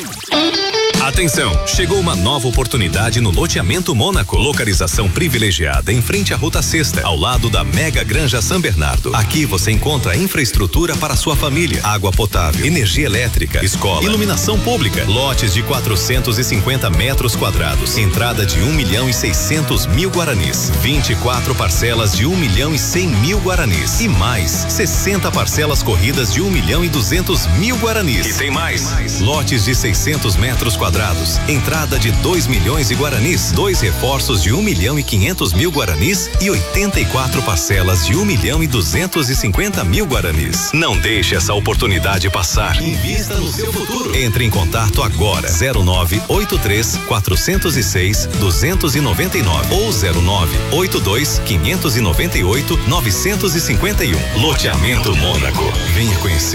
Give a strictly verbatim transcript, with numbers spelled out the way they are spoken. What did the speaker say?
Atenção, chegou uma nova oportunidade no Loteamento Mônaco. Localização privilegiada em frente à Ruta Sexta, ao lado da Mega Granja São Bernardo. Aqui você encontra infraestrutura para sua família, água potável, energia elétrica, escola, iluminação pública, lotes de quatrocentos e cinquenta metros quadrados, entrada de um milhão e seiscentos mil guaranis, vinte e quatro parcelas de um milhão e cem mil guaranis e mais sessenta parcelas corridas de um milhão e duzentos mil guaranis. E tem mais, lotes de seiscentos metros quadrados. Quadrados, entrada de dois milhões de guaranis, dois reforços de um milhão e quinhentos mil guaranis e oitenta e quatro parcelas de um milhão e duzentos e cinquenta mil guaranis. Não deixe essa oportunidade passar. Invista no seu futuro. Entre em contato agora. zero nove oito três quatro zero seis dois nove nove ou zero nove oito dois quinhentos e noventa e oito novecentos e cinquenta e um. Loteamento Mônaco. Venha conhecer.